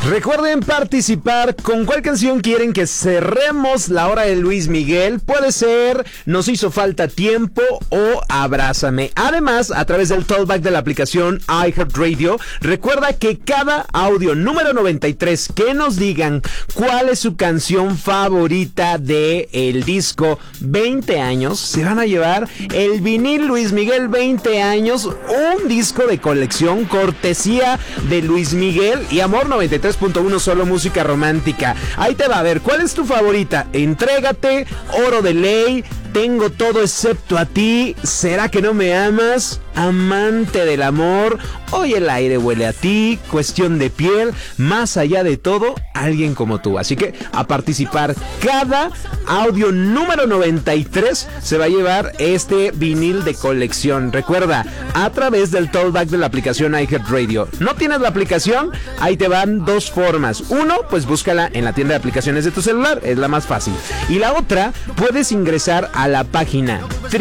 Recuerden participar. ¿Con cuál canción quieren que cerremos la hora de Luis Miguel? Puede ser Nos hizo falta tiempo o Abrázame. Además, a través del Talkback de la aplicación iHeartRadio, recuerda que cada audio número 93 que nos digan cuál es su canción favorita de el disco 20 años, se van a llevar el vinil Luis Miguel 20 años, un disco de colección cortesía de Luis Miguel y Amor 93.1, solo música romántica. Ahí te va a ver, ¿cuál es tu favorita? Entrégate, Oro de Ley, Tengo todo excepto a ti, ¿Será que no me amas?, Amante del amor, Hoy el aire huele a ti, Cuestión de piel, Más allá de todo, Alguien como tú. Así que a participar. Cada audio número 93 se va a llevar este vinil de colección. Recuerda, a través del Talkback de la aplicación iHeartRadio. ¿No tienes la aplicación? Ahí te van dos formas. Uno, pues búscala en la tienda de aplicaciones de tu celular, es la más fácil. Y la otra, puedes ingresar a la página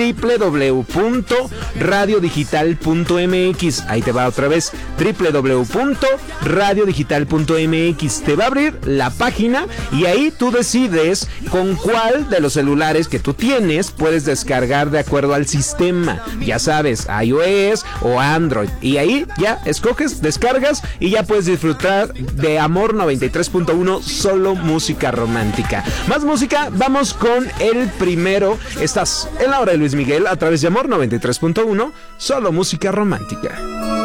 www.radiodigital.mx. Ahí te va otra vez, www.radiodigital.mx. Te va a abrir la página y ahí tú decides con cuál de los celulares que tú tienes puedes descargar de acuerdo al sistema. Ya sabes, iOS o Android. Y ahí ya escoges, descargas y ya puedes disfrutar de Amor 93.1, solo música romántica. Más música, vamos con el primero. Estás en la hora de Luis Miguel a través de Amor 93.1, solo música romántica.